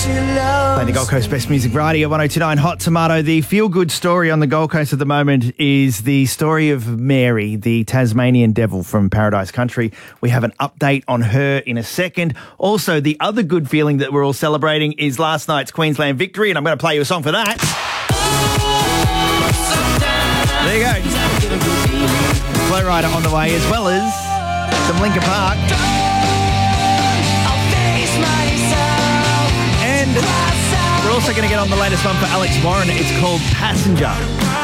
Playing the Gold Coast Best Music Variety at 102.9 Hot Tomato. The feel-good story on the Gold Coast at the moment is the story of Mary, the Tasmanian devil from Paradise Country. We have an update on her in a second. Also, the other good feeling that we're all celebrating is last night's Queensland victory, and I'm going to play you a song for that. There you go. Flow Rider on the way, as well as some Linkin Park. And we're also going to get on the latest one for Alex Warren. It's called Passenger.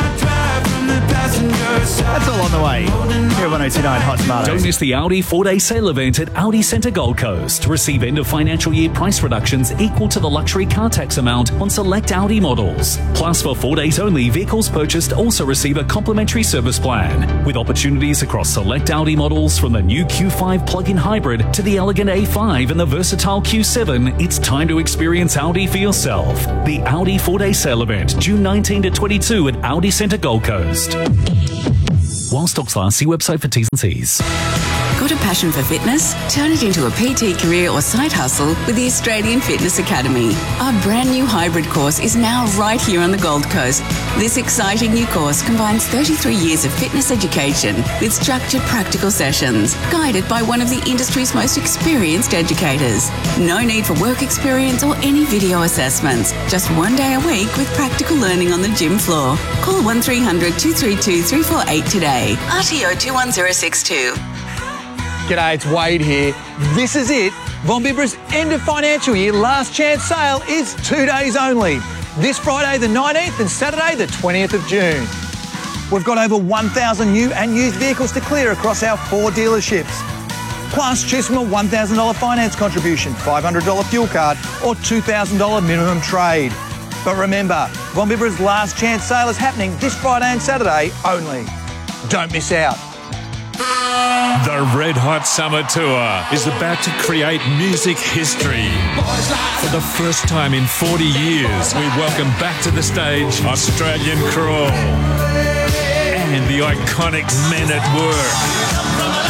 That's all on the way. Here at 102.9 Hot Tomatoes. Don't miss the Audi 4-day sale event at Audi Centre Gold Coast. Receive end of financial year price reductions equal to the luxury car tax amount on select Audi models. Plus, for 4 days only, vehicles purchased also receive a complimentary service plan, with opportunities across select Audi models from the new Q5 plug-in hybrid to the elegant A5 and the versatile Q7. It's time to experience Audi for yourself. The Audi 4-day sale event, June 19 to 22 at Audi Centre Gold Coast. While stocks last, see website for T's and C's. Got a passion for fitness? Turn it into a PT career or side hustle with the Australian Fitness Academy. Our brand new hybrid course is now right here on the Gold Coast. This exciting new course combines 33 years of fitness education with structured practical sessions, guided by one of the industry's most experienced educators. No need for work experience or any video assessments. Just 1 day a week with practical learning on the gym floor. Call 1300 232 348 today. RTO 21062. G'day, it's Wade here. This is it. Von Bibra's end of financial year last chance sale is 2 days only. This Friday the 19th and Saturday the 20th of June. We've got over 1,000 new and used vehicles to clear across our 4 dealerships. Plus, choose from a $1,000 finance contribution, $500 fuel card or $2,000 minimum trade. But remember, Von Bibra's last chance sale is happening this Friday and Saturday only. Don't miss out. The Red Hot Summer Tour is about to create music history. For the first time in 40 years, we welcome back to the stage Australian Crawl and the iconic Men at Work.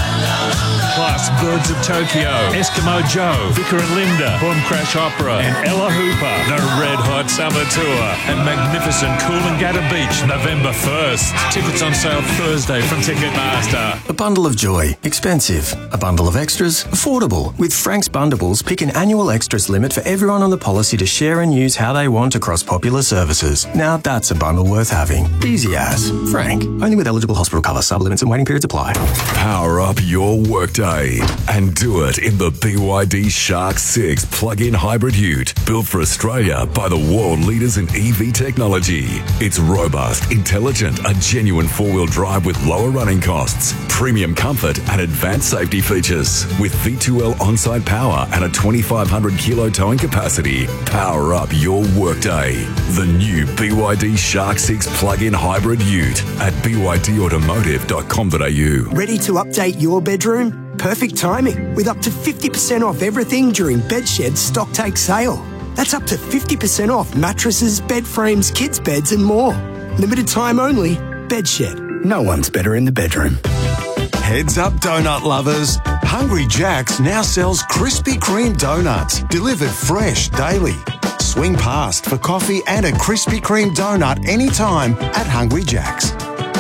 Plus, Birds of Tokyo, Eskimo Joe, Vicar and Linda, Boom Crash Opera, and Ella Hooper. The Red Hot Summer Tour at magnificent Coolangatta Beach, November 1st. Tickets on sale Thursday from Ticketmaster. A bundle of joy, expensive. A bundle of extras, affordable. With Frank's Bundables, pick an annual extras limit for everyone on the policy to share and use how they want across popular services. Now that's a bundle worth having. Easy as. Frank. Only with eligible hospital cover. Sublimits and waiting periods apply. Power up your workday and do it in the BYD Shark 6 plug-in hybrid ute, built for Australia by the world leaders in EV technology. It's robust, intelligent, a genuine four-wheel drive with lower running costs, premium comfort and advanced safety features. With V2L on-site power and a 2,500 kilo towing capacity, power up your workday. The new BYD Shark 6 plug-in hybrid ute at bydautomotive.com.au. Ready to update your bedroom? Perfect timing, with up to 50% off everything during Bedshed's Stocktake sale. That's up to 50% off mattresses, bed frames, kids' beds and more. Limited time only. Bedshed. No one's better in the bedroom. Heads up, donut lovers. Hungry Jack's now sells Krispy Kreme donuts, delivered fresh daily. Swing past for coffee and a Krispy Kreme donut anytime at Hungry Jack's.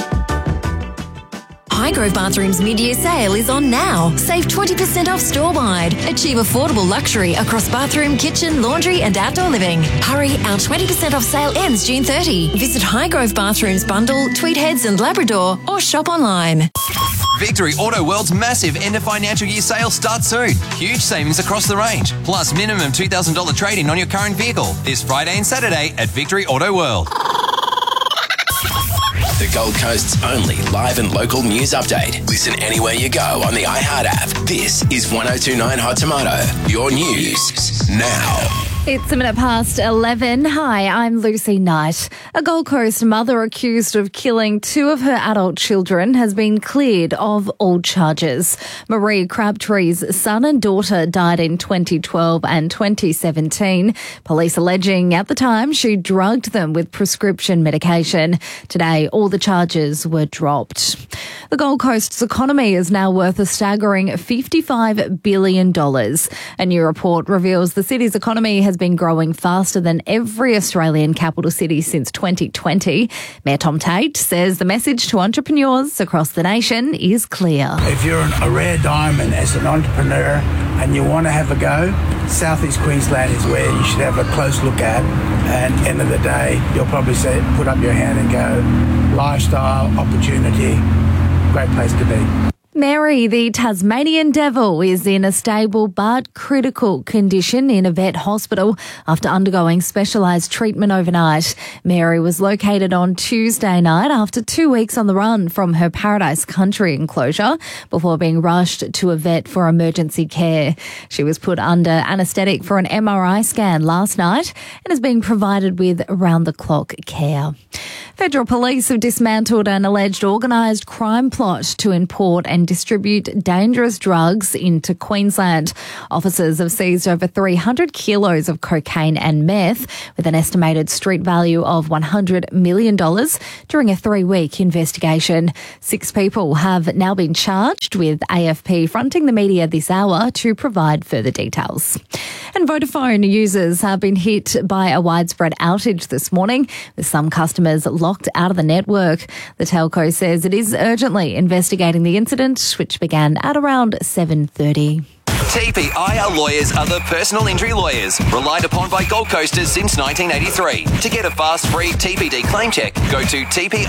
Highgrove Bathrooms mid-year sale is on now. Save 20% off store-wide. Achieve affordable luxury across bathroom, kitchen, laundry and outdoor living. Hurry, our 20% off sale ends June 30. Visit Highgrove Bathrooms Bundle, Tweed Heads and Labrador or shop online. Victory Auto World's massive end of financial year sale starts soon. Huge savings across the range. Plus minimum $2,000 trade-in on your current vehicle. This Friday and Saturday at Victory Auto World. The Gold Coast's only live and local news update. Listen anywhere you go on the iHeart app. This is 102.9 Hot Tomato. Your news now. It's a minute past 11. Hi, I'm Lucy Knight. A Gold Coast mother accused of killing 2 of her adult children has been cleared of all charges. Marie Crabtree's son and daughter died in 2012 and 2017. Police alleging at the time she drugged them with prescription medication. Today, all the charges were dropped. The Gold Coast's economy is now worth a staggering $55 billion. A new report reveals the city's economy has been growing faster than every Australian capital city since 2020. Mayor Tom Tate says the message to entrepreneurs across the nation is clear. If you're a rare diamond as an entrepreneur and you want to have a go, Southeast Queensland is where you should have a close look at. And end of the day, you'll probably say, put up your hand and go, lifestyle, opportunity, great place to be. Mary, the Tasmanian devil, is in a stable but critical condition in a vet hospital after undergoing specialised treatment overnight. Mary was located on Tuesday night after 2 weeks on the run from her Paradise Country enclosure before being rushed to a vet for emergency care. She was put under anaesthetic for an MRI scan last night and is being provided with round-the-clock care. Federal police have dismantled an alleged organised crime plot to import and distribute dangerous drugs into Queensland. Officers have seized over 300 kilos of cocaine and meth with an estimated street value of $100 million during a 3-week investigation. 6 people have now been charged, with AFP fronting the media this hour to provide further details. And Vodafone users have been hit by a widespread outage this morning, with some customers locked out of the network. The telco says it is urgently investigating the incident, which began at around 7:30. TPIL lawyers are the personal injury lawyers relied upon by Gold Coasters since 1983. To get a fast, free TPD claim check, go to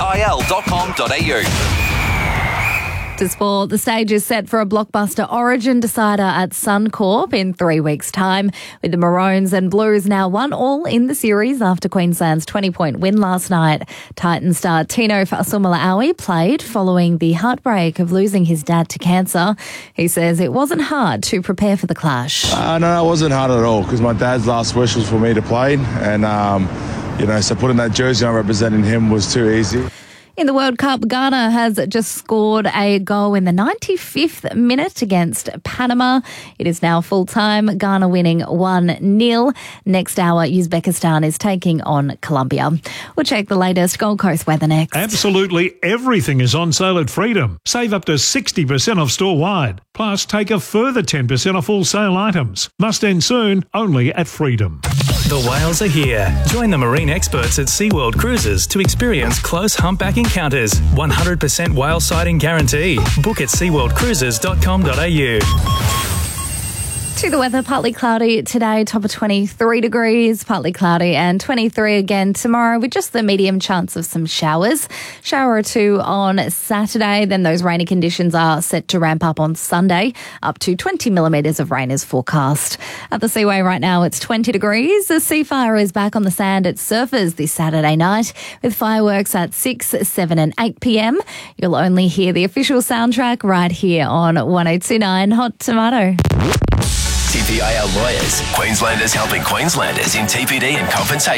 tpil.com.au. Sport. The stage is set for a blockbuster Origin decider at Suncorp in 3 weeks' time, with the Maroons and Blues now 1-1 in the series after Queensland's 20-point win last night. Titan star Tino Fa'asuamaleaui played following the heartbreak of losing his dad to cancer. He says it wasn't hard to prepare for the clash. No, it wasn't hard at all, because my dad's last wish was for me to play, and so putting that jersey on representing him was too easy. In the World Cup, Ghana has just scored a goal in the 95th minute against Panama. It is now full-time, Ghana winning 1-0. Next hour, Uzbekistan is taking on Colombia. We'll check the latest Gold Coast weather next. Absolutely everything is on sale at Freedom. Save up to 60% off store-wide. Plus, take a further 10% off all sale items. Must end soon, only at Freedom. The whales are here. Join the marine experts at SeaWorld Cruises to experience close humpback encounters. 100% whale sighting guarantee. Book at seaworldcruises.com.au. To the weather, partly cloudy today, top of 23 degrees, partly cloudy, and 23 again tomorrow with just the medium chance of some showers. Shower or two on Saturday, then those rainy conditions are set to ramp up on Sunday. Up to 20 millimetres of rain is forecast. At the Seaway right now, it's 20 degrees. The Seafire is back on the sand at Surfers this Saturday night with fireworks at 6, 7 and 8 p.m. You'll only hear the official soundtrack right here on 102.9 Hot Tomato. TPIL lawyers. Queenslanders helping Queenslanders in TPD and compensation.